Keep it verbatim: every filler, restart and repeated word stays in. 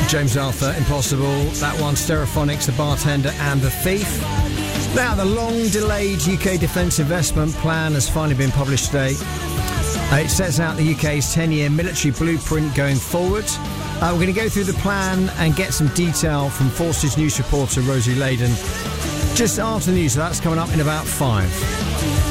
James Arthur, Impossible. That one, Stereophonics, The Bartender and The Thief. Now, the long-delayed U K Defence Investment Plan has finally been published today. Uh, it sets out the U K's ten-year military blueprint going forward. Uh, we're going to go through the plan and get some detail from Forces News reporter Rosie Layden just after the news. So that's coming up in about five.